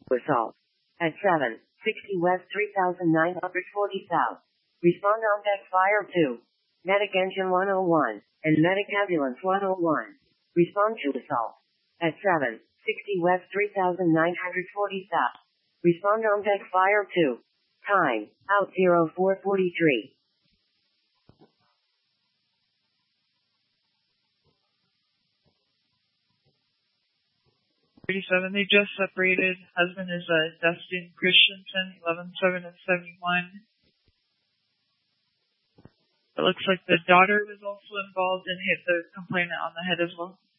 Assault. At 7:60 West 3940 South. Respond on deck Fire 2. Medic Engine 101 and Medic Ambulance 101. Respond to assault. At 7:60 West 3940 South. Respond on deck Fire 2. Time, out 0443. 37, they just separated. Husband is Dustin Christensen, 11/7 and 71. It looks like the daughter was also involved and hit the complainant on the head as well.